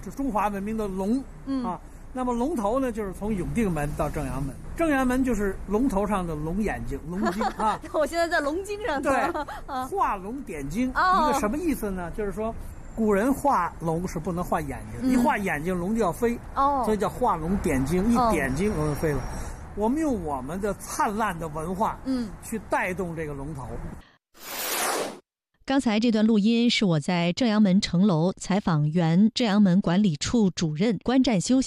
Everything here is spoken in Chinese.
是中华文明的龙啊。那么龙头呢，就是从永定门到正阳门，正阳门就是龙头上的龙眼睛、龙睛啊。 我现在在龙睛上。 对，画龙点睛，一个什么意思呢？就是说，古人画龙是不能画眼睛，一画眼睛龙就要飞，所以叫画龙点睛，一点睛龙就飞了。我们用我们的灿烂的文化，去带动这个龙头。 刚才这段录音是我在正阳门城楼采访原正阳门管理处主任关占修